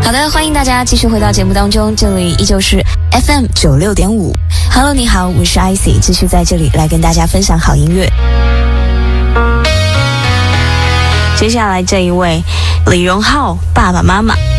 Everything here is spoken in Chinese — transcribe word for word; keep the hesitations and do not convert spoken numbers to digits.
好的，欢迎大家继续回到节目当中，这里依旧是 F M 九六点五。Hello， 你好，我是 I C， 继续在这里来跟大家分享好音乐。接下来这一位李荣浩爸爸妈妈。